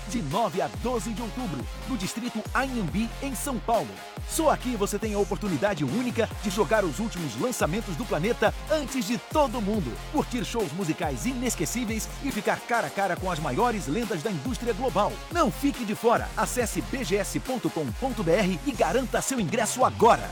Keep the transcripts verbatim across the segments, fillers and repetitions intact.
de nove a doze de outubro, no distrito Anhembi, em São Paulo. Só aqui você tem a oportunidade única de jogar os últimos lançamentos do planeta antes de todo mundo, curtir shows musicais inesquecíveis e ficar cara a cara com as maiores lendas da indústria global. Não fique de fora. Acesse b g s ponto com ponto b r e garanta seu ingresso agora.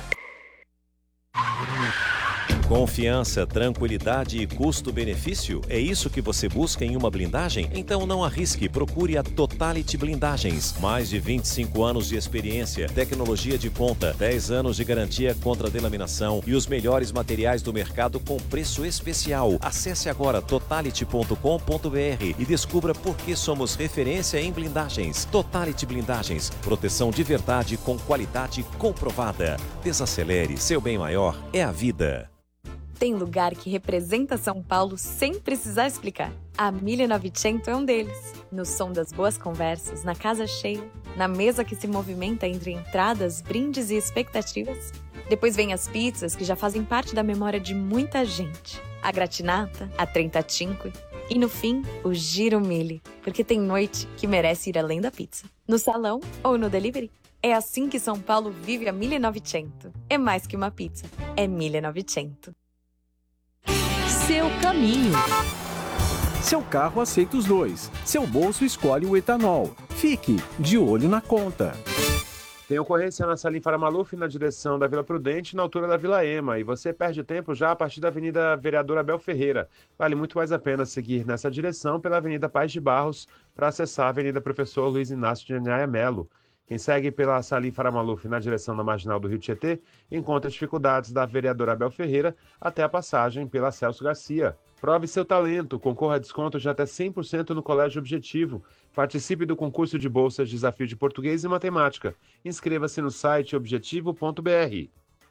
Confiança, tranquilidade e custo-benefício? É isso que você busca em uma blindagem? Então não arrisque, procure a Totality Blindagens. Mais de vinte e cinco anos de experiência, tecnologia de ponta, dez anos de garantia contra delaminação e os melhores materiais do mercado com preço especial. Acesse agora totality ponto com ponto b r e descubra por que somos referência em blindagens. Totality Blindagens, proteção de verdade com qualidade comprovada. Desacelere, seu bem maior é a vida. Tem lugar que representa São Paulo sem precisar explicar. A mille novecento é um deles. No som das boas conversas, na casa cheia, na mesa que se movimenta entre entradas, brindes e expectativas. Depois vem as pizzas que já fazem parte da memória de muita gente. A gratinata, a trentacinque e, no fim, o giro mille, porque tem noite que merece ir além da pizza. No salão ou no delivery. É assim que São Paulo vive a mille novecento. É mais que uma pizza, é mille novecento. Seu caminho. Seu carro aceita os dois. Seu bolso escolhe o etanol. Fique de olho na conta. Tem ocorrência na Salim Faramaluf, na direção da Vila Prudente, na altura da Vila Ema. E você perde tempo já a partir da Avenida Vereador Abel Ferreira. Vale muito mais a pena seguir nessa direção pela Avenida Paz de Barros para acessar a Avenida Professor Luiz Inácio de Anhaia Melo. Quem segue pela Salim Faramaluf na direção da Marginal do Rio Tietê encontra dificuldades da Vereadora Abel Ferreira até a passagem pela Celso Garcia. Prove seu talento, concorra a desconto de até cem por cento no Colégio Objetivo. Participe do concurso de bolsas Desafio de Português e Matemática. Inscreva-se no site objetivo ponto b r.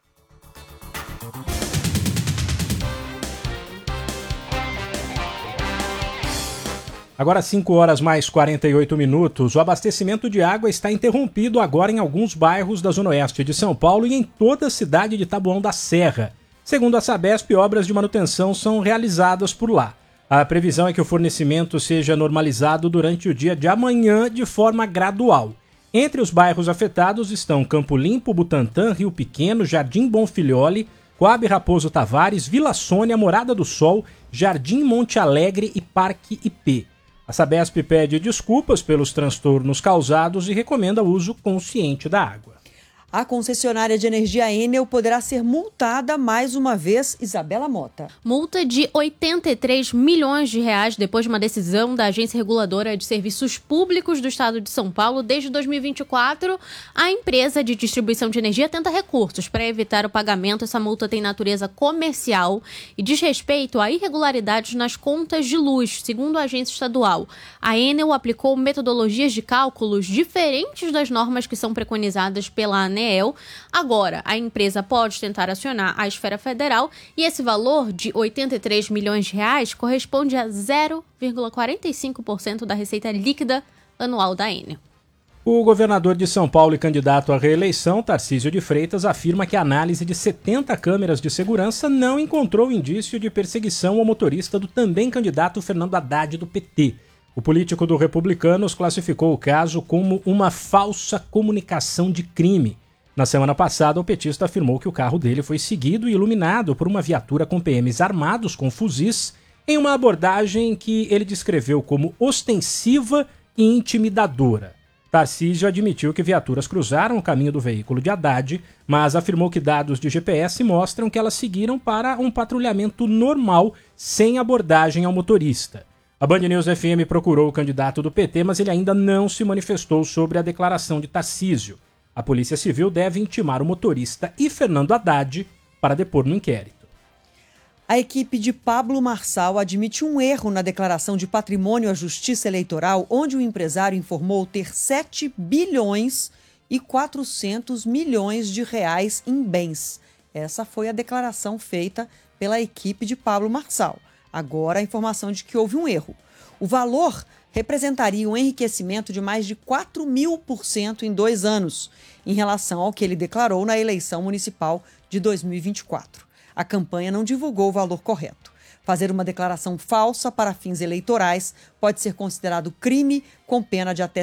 Agora cinco horas mais quarenta e oito minutos, o abastecimento de água está interrompido agora em alguns bairros da Zona Oeste de São Paulo e em toda a cidade de Taboão da Serra. Segundo a Sabesp, obras de manutenção são realizadas por lá. A previsão é que o fornecimento seja normalizado durante o dia de amanhã de forma gradual. Entre os bairros afetados estão Campo Limpo, Butantã, Rio Pequeno, Jardim Bonfilhole, Coab Raposo Tavares, Vila Sônia, Morada do Sol, Jardim Monte Alegre e Parque I P. A Sabesp pede desculpas pelos transtornos causados e recomenda o uso consciente da água. A concessionária de energia Enel poderá ser multada mais uma vez. Isabela Mota. Multa de oitenta e três milhões de reais depois de uma decisão da Agência Reguladora de Serviços Públicos do Estado de São Paulo. Desde dois mil e vinte e quatro, a empresa de distribuição de energia tenta recursos para evitar o pagamento. Essa multa tem natureza comercial e diz respeito a irregularidades nas contas de luz. Segundo a agência estadual, a Enel aplicou metodologias de cálculos diferentes das normas que são preconizadas pela ANEEL. Agora, a empresa pode tentar acionar a esfera federal e esse valor de oitenta e três milhões de reais corresponde a zero vírgula quarenta e cinco por cento da receita líquida anual da Enel. O governador de São Paulo e candidato à reeleição, Tarcísio de Freitas, afirma que a análise de setenta câmeras de segurança não encontrou indício de perseguição ao motorista do também candidato Fernando Haddad do P T. O político do Republicanos classificou o caso como uma falsa comunicação de crime. Na semana passada, o petista afirmou que o carro dele foi seguido e iluminado por uma viatura com P Ms armados com fuzis em uma abordagem que ele descreveu como ostensiva e intimidadora. Tarcísio admitiu que viaturas cruzaram o caminho do veículo de Haddad, mas afirmou que dados de G P S mostram que elas seguiram para um patrulhamento normal, sem abordagem ao motorista. A Band News F M procurou o candidato do P T, mas ele ainda não se manifestou sobre a declaração de Tarcísio. A Polícia Civil deve intimar o motorista e Fernando Haddad para depor no inquérito. A equipe de Pablo Marçal admite um erro na declaração de patrimônio à Justiça Eleitoral, onde o empresário informou ter sete bilhões e quatrocentos milhões de reais em bens. Essa foi a declaração feita pela equipe de Pablo Marçal. Agora a informação de que houve um erro. O valor representaria um enriquecimento de mais de quatro mil por cento em dois anos, em relação ao que ele declarou na eleição municipal de dois mil e vinte e quatro. A campanha não divulgou o valor correto. Fazer uma declaração falsa para fins eleitorais pode ser considerado crime com pena de até